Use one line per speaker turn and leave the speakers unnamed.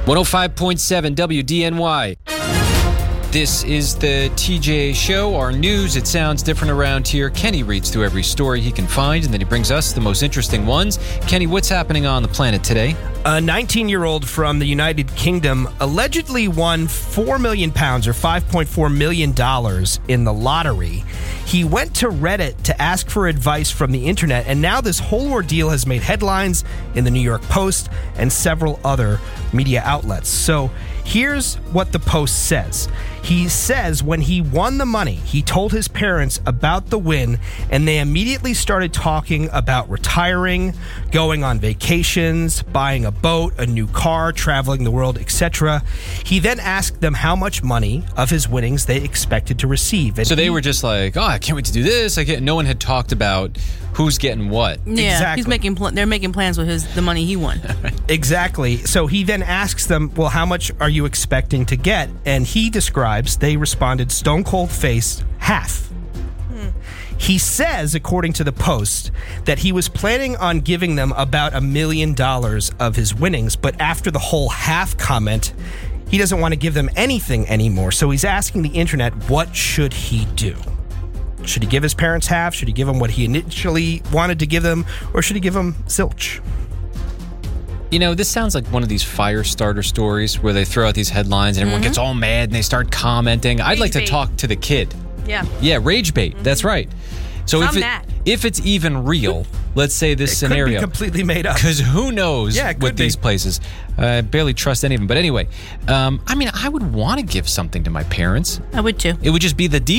105.7 WDNY. This is the TJ Show, our news. It sounds different around here. Kenny reads through every story he can find, and then he brings us the most interesting ones. Kenny, what's happening on the planet today?
A 19-year-old from the United Kingdom allegedly won £4 million, or $5.4 million, in the lottery. He went to Reddit to ask for advice from the internet, and now this whole ordeal has made headlines in the New York Post and several other media outlets. So here's what the Post says. He says when he won the money, he told his parents about the win, and they immediately started talking about retiring, going on vacations, buying a boat, a new car, traveling the world, etc. He then asked them how much money of his winnings they expected to receive. And
so they were just like, oh, I can't wait to do this. No one had talked about who's getting what.
Yeah,
exactly.
They're making plans with the money he won.
Exactly. So he then asks them, well, how much are you expecting to get? And he describes, they responded, stone cold face, half. He says, according to the Post, that he was planning on giving them about $1 million of his winnings, but after the whole half comment, he doesn't want to give them anything anymore. So he's asking the internet, what should he do? Should he give his parents half? Should he give them what he initially wanted to give them? Or should he give them zilch?
You know, this sounds like one of these fire starter stories where they throw out these headlines and everyone gets all mad and they start commenting. I'd like to talk to the kid. Yeah, rage bait. That's right. So if it's even real, let's say this scenario.
Could be completely made up.
Because who knows with these places. I barely trust any of them. But anyway, I would want to give something to my parents.
I would too.
It would just be the default.